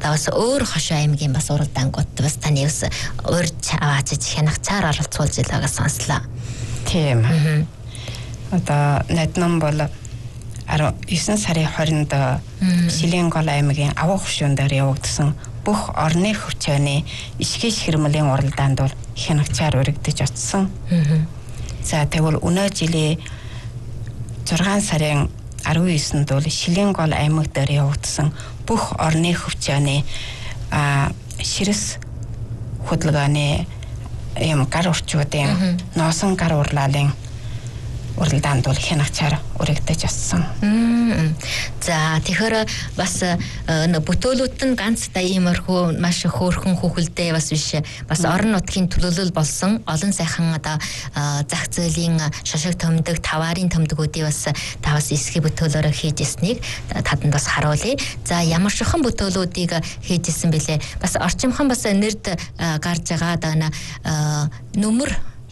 одоо бас өөр хошоо аймгийн бас уралдаангууд бас таны бас урьж аваач хянагчаар оролцуулж байгаагаас сонслоо. Тийм. Одоо Надном бол 19 сарын 20-нд Шилийн гол аймгийн Аваа хошуун дээр явагдсан бүх орны хөвчөөний ишгий ширмэлийн уралдаанд бол хянагчаар өргөдөж очсон. За тэгвэл өнөө жилийн 6 сарын 19-нд бол Шилийн гол аймаг дээр явагдсан бүх орны хөвчөөний ширэс хөдөлгөөний гар урчуудын носон гар урлалын уралдаанд бол хянагчаар өргөдөж очсон. За тэгэхээр бас бүтээлүүд нь ганц та иймэрхүү маш хөөрхөн хүүхэлдэй бас биш бас орон нутгийн төлөөлөл болсон олон сайхан одоо зах зээлийн шошиг төмдөг таварын төмдгүүдийг бас та бас эсхий бүтээлөөрөө хийж ирснийг таданд бас харуулъя. За ямар шохон бүтээлүүдийг хийж ирсэн бэлээ. Бас орчимхон бас нэрд гарч байгаа одоо нүмер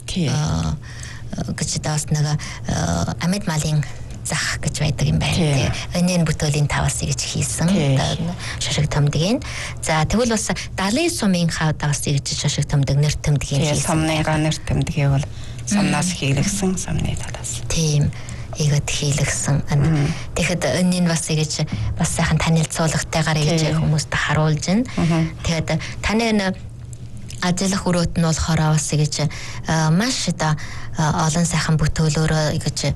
гэж даас нэг амьд малын зах гэж байдаг юм байна. Энийн бүтээлийн тавасыг гэж хийсэн. Шошиг төмдөгийн. За тэгвэл бас далын сумын хавдагсыг гэж шошиг төмдөг нэр төмдөгийн хийсэн. Сумны нэр төмдөгийг бол сумнаас хийлгсэн сумны талаас. Тийм. Игэд хийлгсэн. Тэгэхэд энийн бас гэж бас сайхан танилцуулгатайгаар гэж хүмүүст харуулж байна. Тэгээд таны ажиллах өрөөт нь болохоор бас гэж маш олон сайхан бүтээлөөрөө гэж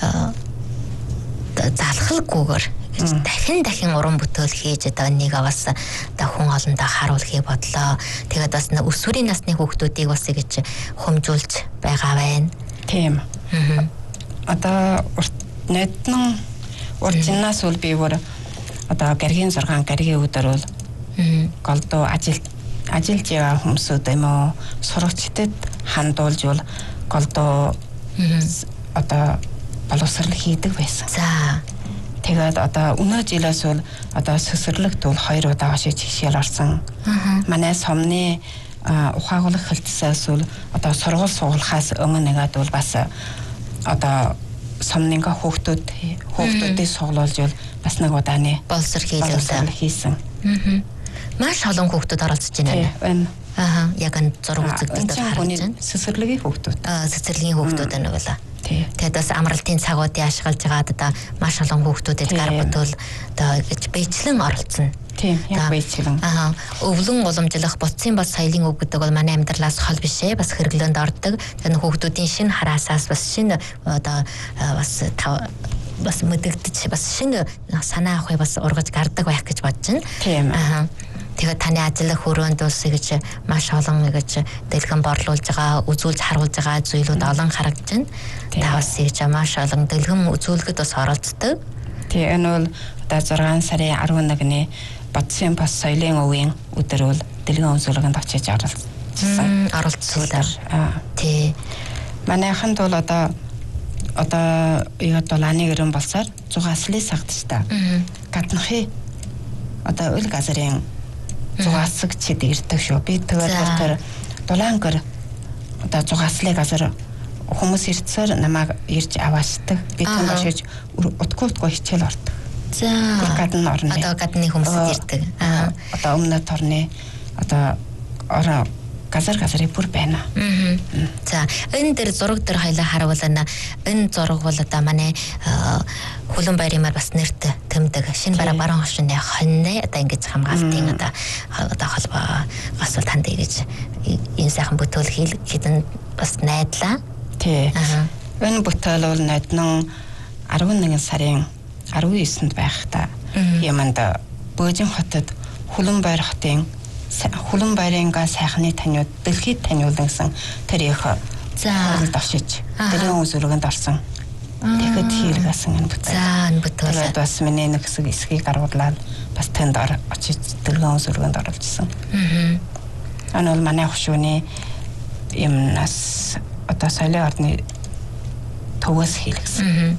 залхалгүйгээр дахин уран бүтээл хийж одоо нэг бас хүн олондоо харуулахыг бодлоо. Тэгээд бас өсвөрийн насны хүүхдүүдийг бас гэж хомжуулж байгаа байна. Тийм. Одоо Надном урьдчилнаас үл би одоо гаргийн 6 гаргийн өдөр бол голдуу ажиллаж байгаа хүмүүсүүд юм уу сурагчдад хандуулж бол голдуу одоо боловсрал хийдэг байсан. За тэгээд одоо өнөө жилээс бол одоо сөсөрлөгт бол 2 удаа хашиж хишээл орсон. Манай сумны ухаагуулах хэлтсээс бол одоо сургууль суулгахаас өмнө нэгэд бол бас одоо сумнынга хүүхдүүдийг суглуулж бол бас нэг удааны боловсрал хийсэн. Маш олон хүүхдүүд оролцож байна. Яг энэ зураг үзэгдэлд харж байна. Сэсэрлэгийн хүүхдүүд. Сэсэрлэгийн хүүхдүүд байна уу? Тэгээд бас амралтын цагуудыг ашиглаж байгаад одоо маш олон хүүхдүүдэд гар бүтэл одоо гэж биечлэн оролцсон. Тийм, яг биечлэн. Өвлөн уламжлах буцын бас соёлын үг гэдэг бол манай амьдралаас хол биш ээ. Бас хэрэглээнд ордог. Тэгээд хүүхдүүдийн шинэ хараасаас бас шинэ одоо бас мэдэгдэж бас шинэ санаа авахыг бас ургаж гардаг байх гэж бодож байна. Тийм. Тэгээд таны ажиллах өрөөнд ус гэж маш олон гэж дэлгэн борлуулж байгаа, үзүүлж харуулж байгаа зүйлүүд олон харагдаж байна. Та бас гэж маш олон дэлгэн үзүүлгэд бас оролцдог. Тийм, энэ бол одоо 6 сарын 11-ний Бодсын бас соёлын өвийн өдөр бол дэлгэн үзүүлгэнд очиж оролцсон. Тий. Манайханд бол одоо яг долааны гэрэн болсоор зугааслыг сагдаж та. Гаднахи одоо үл газрын зугаасгчид ирдэг шүү. Би тэгээд тэр дулаангэр одоо зугааслыг газар хүмүүс ирцээр намайг ирж аваачдаг. Би тэнд очиж утгуутгүй хичээл ордог. За гадна орно. Одоо гадны хүмүүс ирдэг. Одоо өмнөд орны одоо ороо газар бүр байна. За энэ дээр зураг дээр хоёлаа харуулна. Энэ зураг бол одоо манай Хүлэн баярмаар бас нэрт тэмдэг шинэ баруун хошууны хоньны одоо ингэж хамгаалтын одоо холбоо бас бол танд ингэж энэ сайхан бүтээл хийдэн бас найдлаа. Тий. Энэ бүтээл бол Надном 11 сарын 19-нд байхдаа Яманд Бөөжин хотод Хүлэн баярын сайхны таниуд дэлхийд таниулсан гэсэн тэр их заалд очиж дэлгэн үзүүлгэнд орсон. Тэгэхэд хийлгсэн энэ бүтээл. За энэ бүтээл бас миний нэг хэсэг эсхийг гаргуулаад бас тэнд очиж дэлгэн үзүүлгэнд оролцсон. Энэ бол манай хошууны юмнаас одоо соёлын орны төвөөс хийлгсэн.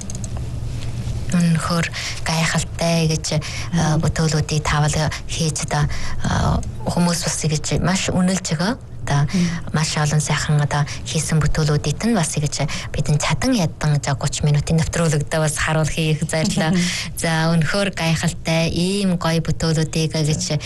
Өнөхөр гайхалтай гэж бүтээлүүдийг тавал хийж та хүмүүс бас гэж маш үнэлж байгаа. Маш олон сайхан одоо хийсэн бүтээлүүдийг нь бас гэж бидний чадан яддан 30 минутын нэвтрүүлэгдээ бас харуулахыг зарлаа. За өнөхөр гайхалтай ийм гоё бүтээлүүдийг гэж